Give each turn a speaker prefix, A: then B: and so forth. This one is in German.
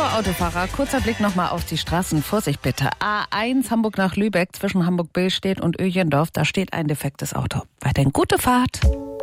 A: Autofahrer, kurzer Blick nochmal auf die Straßen. Vorsicht bitte. A1 Hamburg nach Lübeck zwischen Hamburg-Billstedt und Öjendorf. Da steht ein defektes Auto. Weiterhin gute Fahrt.